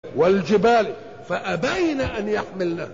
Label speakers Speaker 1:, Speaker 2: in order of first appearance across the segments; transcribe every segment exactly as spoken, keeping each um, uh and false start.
Speaker 1: والجبال فأبين أن يحملنها.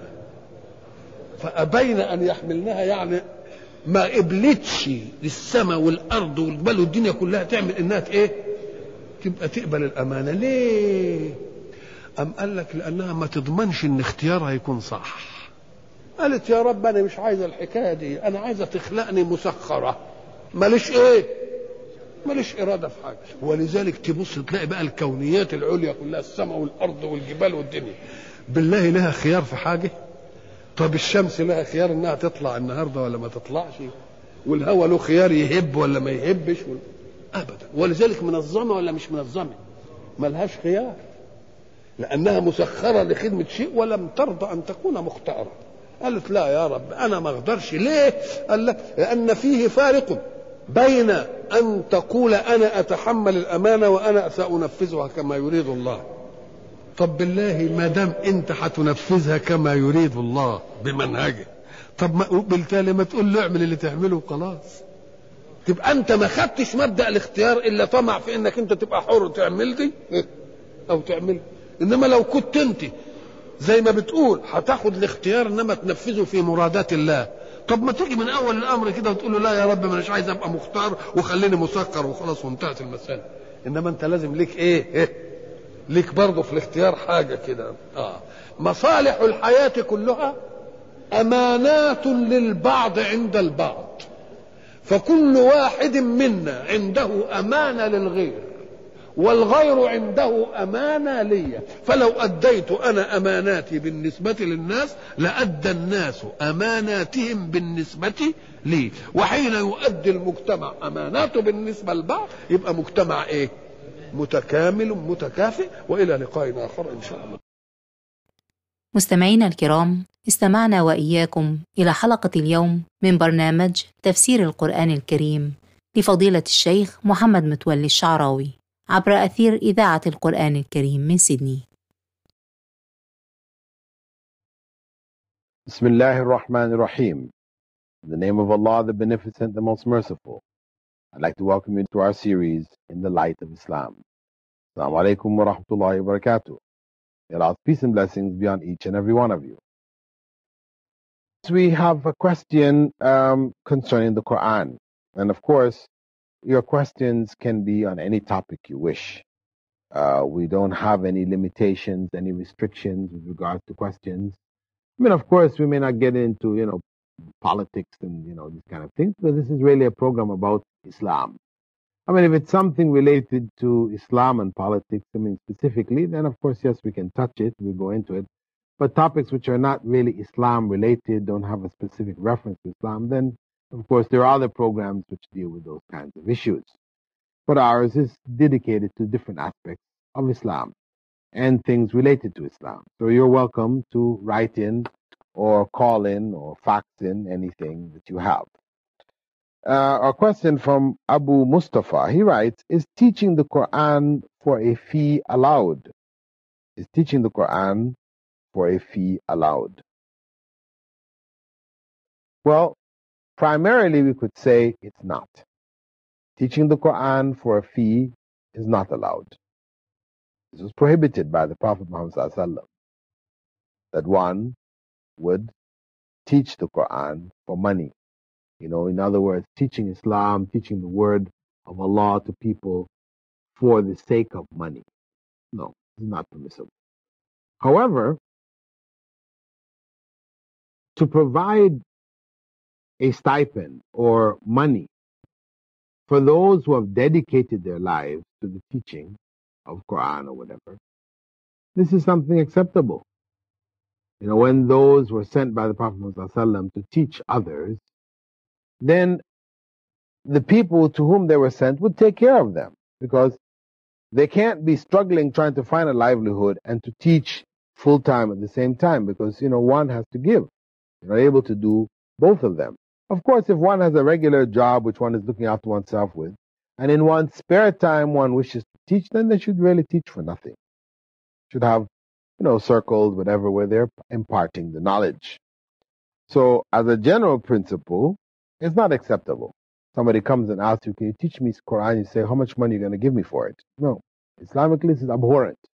Speaker 1: فأبين أن يحملنها يعني ما قبلتش للسماء والأرض والجبال والدنيا كلها تعمل إنها إيه؟ تبقى تقبل الأمانة. ليه؟ أم قال لك لأنها ما تضمنش إن اختيارها يكون صح. قالت يا رب أنا مش عايزة الحكاية دي، أنا عايزة تخلقني مسخرة ماليش إيه؟ ماليش إرادة في حاجة. ولذلك تبص تلاقي بقى الكونيات العليا كلها السماء والأرض والجبال والدنيا بالله لها خيار في حاجة؟ طب الشمس لها خيار إنها تطلع النهاردة ولا ما تطلعش؟ والهواء له خيار يهب ولا ما يهبش؟ أبدا. ولذلك منظمة ولا مش منظمة؟ ملهاش خيار لأنها مسخرة لخدمة شيء ولم ترضى أن تكون مختارة. قالت لا يا رب أنا ما أقدرش. ليه؟ قال لك لأن فيه فارق بين أن تقول أنا أتحمل الأمانة وأنا سأنفذها كما يريد الله. طب بالله ما دام أنت هتنفذها كما يريد الله بمنهجه، طب ما بالتالي ما تقول له اعمل اللي تعمله وخلاص. تبقى أنت ما خدتش مبدأ الاختيار إلا طمع في إنك أنت تبقى حر تعمل دي أو تعمل. إنما لو كنت أنت زي ما بتقول هتاخد الاختيار انما تنفذه في مرادات الله، طب ما تيجي من اول الامر كده وتقول له لا يا رب ما مش عايز ابقى مختار وخليني مسكر وخلاص وانتهت المساله. انما انت لازم ليك ايه, إيه؟ ليك برضه في الاختيار حاجه كده. اه مصالح الحياه كلها امانات للبعض عند البعض، فكل واحد منا عنده امانه للغير والغير عنده أمانة لي. فلو أديت أنا أماناتي بالنسبة للناس لأدى الناس أماناتهم بالنسبة لي. وحين يؤدي المجتمع أماناته بالنسبة للبعض يبقى مجتمع إيه؟ متكامل متكافئ. وإلى لقاء آخر إن شاء الله.
Speaker 2: مستمعينا الكرام، استمعنا وإياكم إلى حلقة اليوم من برنامج تفسير القرآن الكريم لفضيلة الشيخ محمد متولي الشعراوي عبر أثير إذاعة القرآن الكريم من سيدني.
Speaker 3: بسم الله الرحمن الرحيم. In the name of Allah, the Beneficent, the Most Merciful, I'd like to welcome you to our series In the Light of Islam. Assalamu alaikum wa rahmatullahi wa barakatuh. May Allah's peace and blessings be on each and every one of you. We have a question um, concerning the Quran. And of course, your questions can be on any topic you wish. Uh, we don't have any limitations, any restrictions with regard to questions. I mean, of course, we may not get into, you know, politics and, you know, these kind of things, but this is really a program about Islam. I mean, if it's something related to Islam and politics, I mean, specifically, then of course, yes, we can touch it, we go into it. But topics which are not really Islam related, don't have a specific reference to Islam, then of course, there are other programs which deal with those kinds of issues. But ours is dedicated to different aspects of Islam and things related to Islam. So you're welcome to write in or call in or fax in anything that you have. Uh, a question from Abu Mustafa. He writes, is teaching the Quran for a fee allowed? Is teaching the Quran for a fee allowed? Well, primarily, we could say it's not. Teaching the Quran for a fee is not allowed. This was prohibited by the Prophet Muhammad sallallahu alaihi wasallam, that one would teach the Quran for money. You know, in other words, teaching Islam, teaching the word of Allah to people for the sake of money. No, it's not permissible. However, to provide a stipend or money for those who have dedicated their lives to the teaching of Quran or whatever, this is something acceptable. You know, when those were sent by the Prophet ﷺ to teach others, then the people to whom they were sent would take care of them, because they can't be struggling trying to find a livelihood and to teach full time at the same time, because, you know, one has to give. You're not able to do both of them. Of course, if one has a regular job which one is looking after oneself with, and in one's spare time one wishes to teach, then they should really teach for nothing. Should have, you know, circles, whatever, where they're imparting the knowledge. So, as a general principle, it's not acceptable. Somebody comes and asks you, can you teach me Quran? You say, how much money are you going to give me for it? No. Islamically, this is abhorrent.